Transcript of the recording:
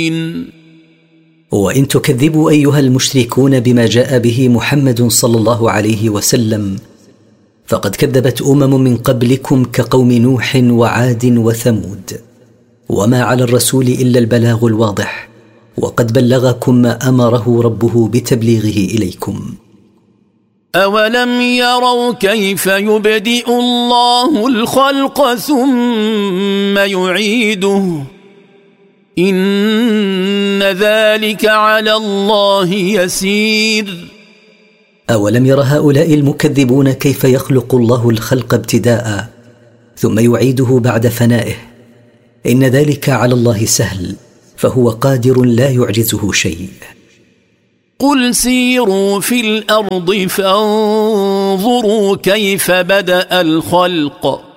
وإن تكذبوا أيها المشركون بما جاء به محمد صلى الله عليه وسلم فقد كذبت من قبلكم كقوم نوح وعاد وثمود، وما على الرسول إلا البلاغ الواضح، وقد بلغكم ما أمره ربه بتبليغه إليكم. أولم يروا كيف يبدئ الله الخلق ثم يعيده إن ذلك على الله يسير. أولم ير هؤلاء المكذبون كيف يخلق الله الخلق ابتداء ثم يعيده بعد فنائه؟ إن ذلك على الله سهل، فهو قادر لا يعجزه شيء. قل سيروا في الأرض فانظروا كيف بدأ الخلق